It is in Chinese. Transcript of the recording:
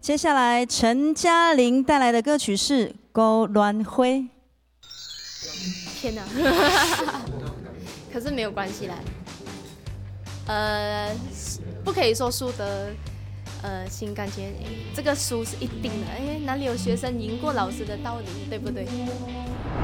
接下来陈嘉玲带来的歌曲是《勾乱灰》。 天哪！可是没有关系啦。不可以说输得心甘情愿，这个输是一定的，因为哪里有学生赢过老师的道理，对不对？